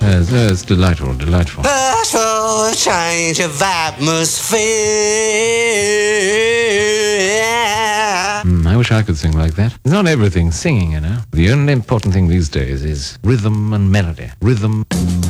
It's delightful, delightful. For a change of atmosphere. I wish I could sing like that. It's not everything singing, you know. The only important thing these days is rhythm and melody. Rhythm.